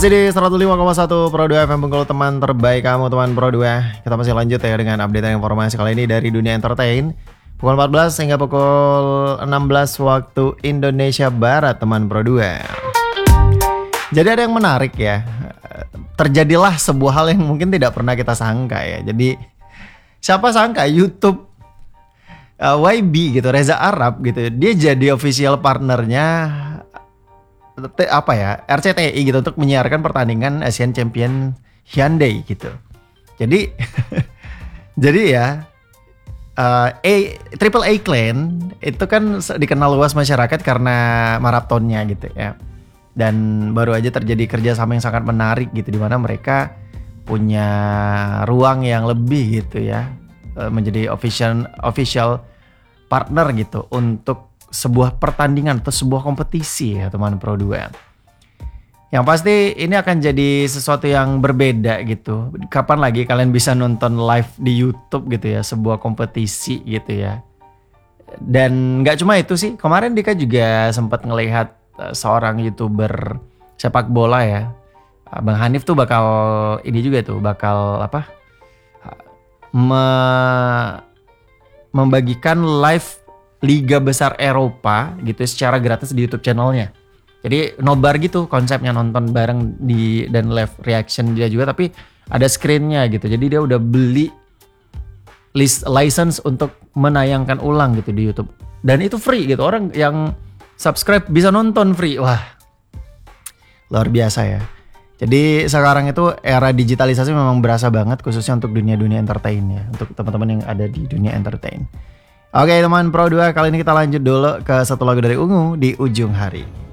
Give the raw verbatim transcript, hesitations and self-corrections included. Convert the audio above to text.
Jadi seratus lima koma satu Pro dua F M Bengkulu, teman terbaik kamu, teman Pro dua. Kita masih lanjut ya dengan update informasi kali ini dari dunia entertain. Pukul empat belas hingga pukul enam belas waktu Indonesia Barat, teman Pro dua. Jadi ada yang menarik ya. Terjadilah sebuah hal yang mungkin tidak pernah kita sangka ya. Jadi siapa sangka YouTube uh, Y B gitu, Reza Arab gitu, dia jadi official partnernya apa ya, R C T I gitu, untuk menyiarkan pertandingan Asian Champion Hyundai gitu. Jadi jadi ya uh, A Triple A Clan itu kan dikenal luas masyarakat karena maratonnya gitu ya. Dan baru aja terjadi kerjasama yang sangat menarik gitu, di mana mereka punya ruang yang lebih gitu ya, menjadi official official partner gitu untuk sebuah pertandingan atau sebuah kompetisi ya teman Pro dua. Yang pasti ini akan jadi sesuatu yang berbeda gitu. Kapan lagi kalian bisa nonton live di YouTube gitu ya, sebuah kompetisi gitu ya. Dan gak cuma itu sih, kemarin Dika juga sempat ngelihat uh, seorang YouTuber sepak bola ya, Bang Hanif tuh bakal ini juga tuh, bakal apa, me membagikan live Liga Besar Eropa gitu secara gratis di YouTube channelnya. Jadi nobar gitu konsepnya, nonton bareng di dan live reaction dia juga, tapi ada screennya gitu. Jadi dia udah beli list license untuk menayangkan ulang gitu di YouTube. Dan itu free gitu. Orang yang subscribe bisa nonton free. Wah, luar biasa ya. Jadi sekarang itu era digitalisasi memang berasa banget, khususnya untuk dunia-dunia entertain ya. Untuk teman-teman yang ada di dunia entertain. Oke teman Pro dua, kali ini kita lanjut dulu ke satu lagu dari Ungu, Di Ujung Hari.